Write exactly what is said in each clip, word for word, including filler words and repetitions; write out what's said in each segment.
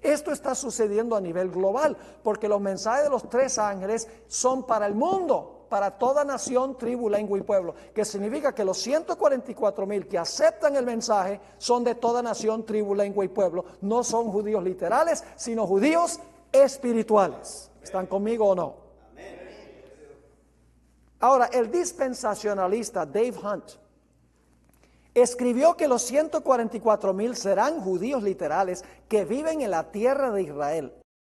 Esto está sucediendo a nivel global, porque los mensajes de los tres ángeles son para el mundo, para toda nación, tribu, lengua y pueblo, que significa que los ciento cuarenta y cuatro mil que aceptan el mensaje son de toda nación, tribu, lengua y pueblo. No son judíos literales, sino judíos espirituales. ¿Están conmigo o no? Ahora, el dispensacionalista Dave Hunt escribió que los ciento cuarenta y cuatro mil serán judíos literales que viven en la tierra de Israel.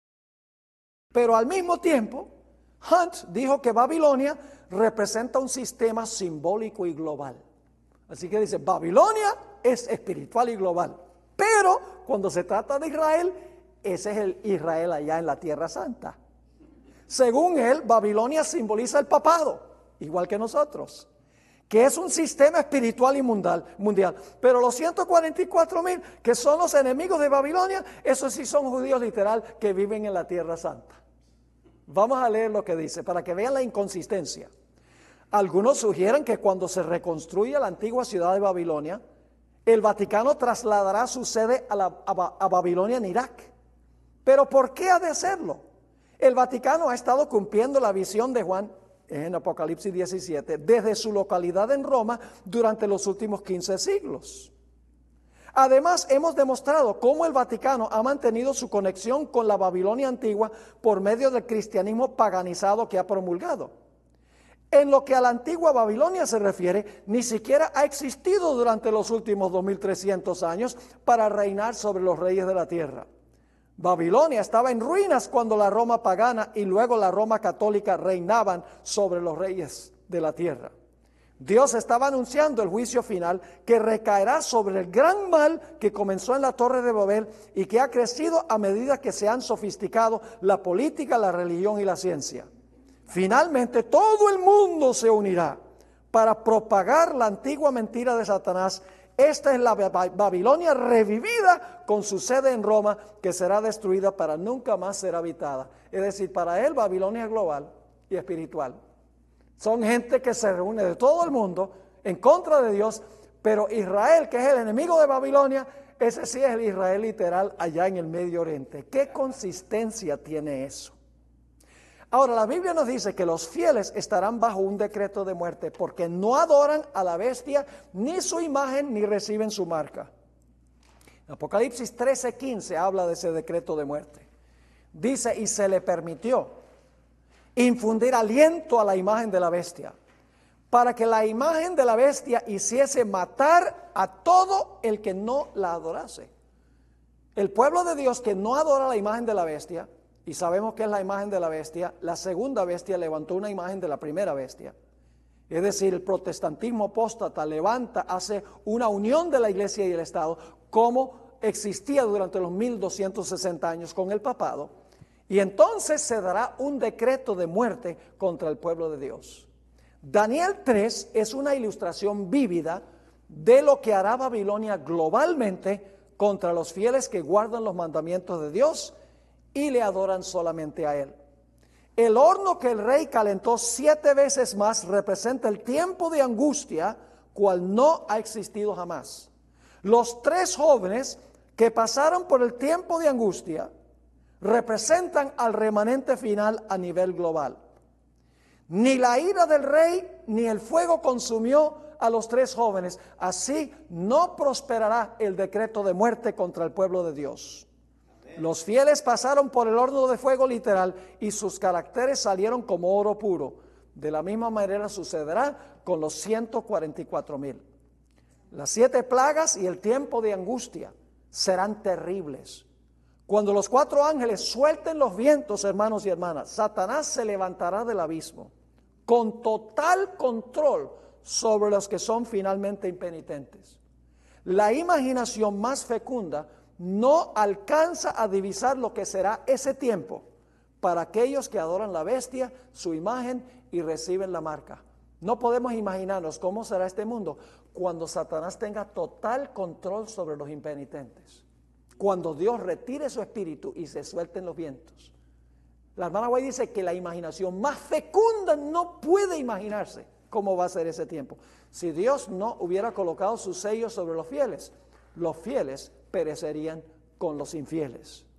Pero al mismo tiempo, Hunt dijo que Babilonia representa un sistema simbólico y global. Así que dice, Babilonia es espiritual y global. Pero cuando se trata de Israel, ese es el Israel allá en la Tierra Santa. Según él, Babilonia simboliza el papado, igual que nosotros, que es un sistema espiritual y mundial, mundial. Pero los ciento cuarenta y cuatro mil, que son los enemigos de Babilonia, esos sí son judíos literal que viven en la Tierra Santa. Vamos a leer lo que dice, para que vean la inconsistencia. Algunos sugieren que cuando se reconstruya la antigua ciudad de Babilonia, el Vaticano trasladará su sede a, la, a, a Babilonia en Irak. ¿Pero por qué ha de hacerlo? El Vaticano ha estado cumpliendo la visión de Juan en Apocalipsis diecisiete, desde su localidad en Roma durante los últimos quince siglos. Además, hemos demostrado cómo el Vaticano ha mantenido su conexión con la Babilonia antigua por medio del cristianismo paganizado que ha promulgado. En lo que a la antigua Babilonia se refiere, ni siquiera ha existido durante los últimos dos mil trescientos años para reinar sobre los reyes de la tierra. Babilonia estaba en ruinas cuando la Roma pagana y luego la Roma católica reinaban sobre los reyes de la tierra. Dios estaba anunciando el juicio final que recaerá sobre el gran mal que comenzó en la Torre de Babel y que ha crecido a medida que se han sofisticado la política, la religión y la ciencia. Finalmente todo el mundo se unirá para propagar la antigua mentira de Satanás. Esta es la Babilonia revivida con su sede en Roma, que será destruida para nunca más ser habitada. Es decir, para él Babilonia es global y espiritual. Son gente que se reúne de todo el mundo en contra de Dios, pero Israel, que es el enemigo de Babilonia, ese sí es el Israel literal allá en el Medio Oriente. ¿Qué consistencia tiene eso? Ahora, la Biblia nos dice que los fieles estarán bajo un decreto de muerte porque no adoran a la bestia, ni su imagen, ni reciben su marca. Apocalipsis trece quince habla de ese decreto de muerte. Dice, y se le permitió infundir aliento a la imagen de la bestia, para que la imagen de la bestia hiciese matar a todo el que no la adorase. El pueblo de Dios que no adora la imagen de la bestia, y sabemos que es la imagen de la bestia, la segunda bestia levantó una imagen de la primera bestia. Es decir, el protestantismo apóstata levanta, hace una unión de la iglesia y el Estado, como existía durante los mil doscientos sesenta años con el papado, y entonces se dará un decreto de muerte contra el pueblo de Dios. Daniel tres es una ilustración vívida de lo que hará Babilonia globalmente contra los fieles que guardan los mandamientos de Dios y le adoran solamente a Él. El horno que el rey calentó siete veces más representa el tiempo de angustia, cual no ha existido jamás. Los tres jóvenes que pasaron por el tiempo de angustia representan al remanente final a nivel global. Ni la ira del rey ni el fuego consumió a los tres jóvenes, así no prosperará el decreto de muerte contra el pueblo de Dios. Los fieles pasaron por el horno de fuego literal y sus caracteres salieron como oro puro. De la misma manera sucederá con los ciento cuarenta y cuatro mil. Las siete plagas y el tiempo de angustia serán terribles. Cuando los cuatro ángeles suelten los vientos, hermanos y hermanas, Satanás se levantará del abismo con total control sobre los que son finalmente impenitentes. La imaginación más fecunda no alcanza a divisar lo que será ese tiempo para aquellos que adoran la bestia, su imagen y reciben la marca. No podemos imaginarnos cómo será este mundo cuando Satanás tenga total control sobre los impenitentes. Cuando Dios retire su espíritu y se suelten los vientos. La hermana White dice que la imaginación más fecunda no puede imaginarse cómo va a ser ese tiempo. Si Dios no hubiera colocado su sello sobre los fieles, los fieles perecerían con los infieles.